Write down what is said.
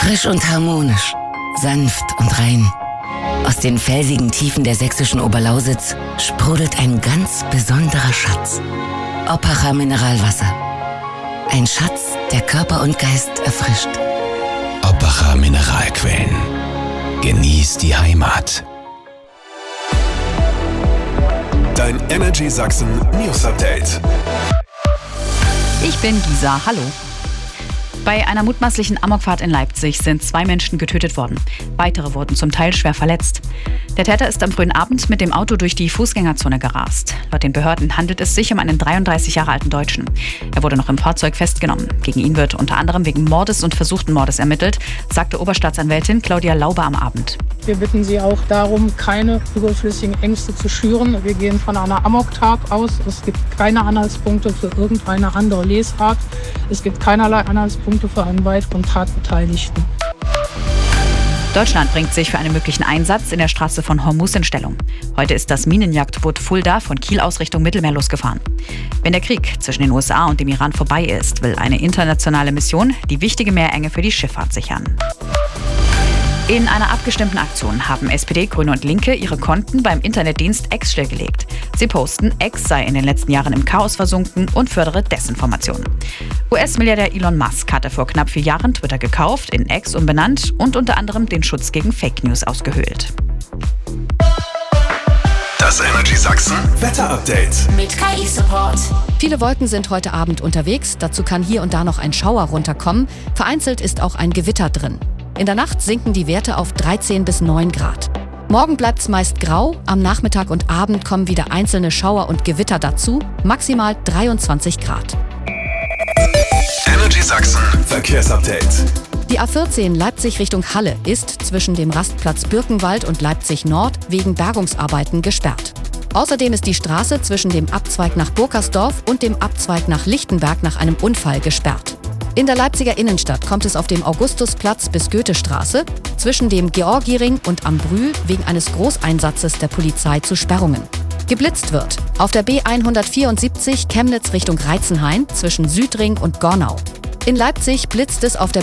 Frisch und harmonisch, sanft und rein. Aus den felsigen Tiefen der sächsischen Oberlausitz sprudelt ein ganz besonderer Schatz. Oppacher Mineralwasser. Ein Schatz, der Körper und Geist erfrischt. Oppacher Mineralquellen. Genieß die Heimat. Dein Energy Sachsen News Update. Ich bin Gisa, hallo. Bei einer mutmaßlichen Amokfahrt in Leipzig sind 2 Menschen getötet worden. Weitere wurden zum Teil schwer verletzt. Der Täter ist am frühen Abend mit dem Auto durch die Fußgängerzone gerast. Laut den Behörden handelt es sich um einen 33 Jahre alten Deutschen. Er wurde noch im Fahrzeug festgenommen. Gegen ihn wird unter anderem wegen Mordes und versuchten Mordes ermittelt, sagte Oberstaatsanwältin Claudia Laube am Abend. Wir bitten Sie auch darum, keine überflüssigen Ängste zu schüren. Wir gehen von einer Amoktat aus. Es gibt keine Anhaltspunkte für irgendeine andere Lesart. Es gibt keinerlei Anhaltspunkte für einen weiteren Tatbeteiligten. Deutschland bringt sich für einen möglichen Einsatz in der Straße von Hormuz in Stellung. Heute ist das Minenjagdboot Fulda von Kiel aus Richtung Mittelmeer losgefahren. Wenn der Krieg zwischen den USA und dem Iran vorbei ist, will eine internationale Mission die wichtige Meerenge für die Schifffahrt sichern. In einer abgestimmten Aktion haben SPD, Grüne und Linke ihre Konten beim Internetdienst X stillgelegt. Sie posten, X sei in den letzten Jahren im Chaos versunken und fördere Desinformation. US-Milliardär Elon Musk hatte vor knapp 4 Jahren Twitter gekauft, in X umbenannt und unter anderem den Schutz gegen Fake News ausgehöhlt. Das Energy Sachsen Wetter Update mit KI-Support. Viele Wolken sind heute Abend unterwegs. Dazu kann hier und da noch ein Schauer runterkommen. Vereinzelt ist auch ein Gewitter drin. In der Nacht sinken die Werte auf 13 bis 9 Grad. Morgen bleibt es meist grau, am Nachmittag und Abend kommen wieder einzelne Schauer und Gewitter dazu, maximal 23 Grad. Energy Sachsen Verkehrsupdate. Die A14 Leipzig Richtung Halle ist zwischen dem Rastplatz Birkenwald und Leipzig Nord wegen Bergungsarbeiten gesperrt. Außerdem ist die Straße zwischen dem Abzweig nach Burkersdorf und dem Abzweig nach Lichtenberg nach einem Unfall gesperrt. In der Leipziger Innenstadt kommt es auf dem Augustusplatz bis Goethestraße zwischen dem Georgiring und am Brühl wegen eines Großeinsatzes der Polizei zu Sperrungen. Geblitzt wird auf der B174 Chemnitz Richtung Reitzenhain zwischen Südring und Gornau. In Leipzig blitzt es auf der